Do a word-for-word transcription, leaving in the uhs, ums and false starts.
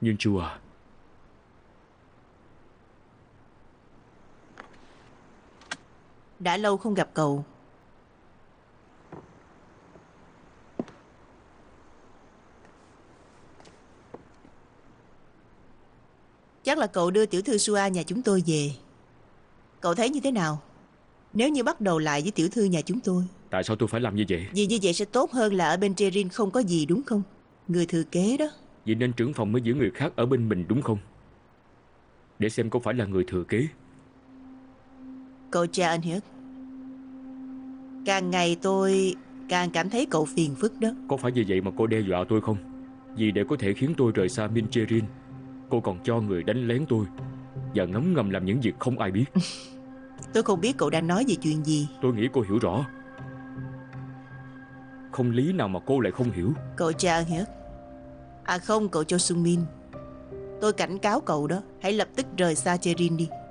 Nhưng Chu à, đã lâu không gặp cậu. Chắc là cậu đưa tiểu thư Sua nhà chúng tôi về. Cậu thấy như thế nào nếu như bắt đầu lại với tiểu thư nhà chúng tôi? tại sao tôi phải làm như vậy? Vì như vậy sẽ tốt hơn là ở bên Trerin không có gì, đúng không? Người thừa kế đó. Vì nên trưởng phòng mới giữ người khác ở bên mình, đúng không? Để xem có phải là người thừa kế. Cậu cha anh Hiết, càng ngày tôi càng cảm thấy cậu phiền phức đó. Có phải vì vậy mà cô đe dọa tôi không? Vì để có thể khiến tôi rời xa Min Cherin, cô còn cho người đánh lén tôi và ngấm ngầm làm những việc không ai biết. Tôi không biết cậu đang nói về chuyện gì. Tôi nghĩ cô hiểu rõ. Không lý nào mà cô lại không hiểu. Cậu cha anh Hiết. À không, cậu Cho Sung Min, tôi cảnh cáo cậu đó, hãy lập tức rời xa Cherin đi.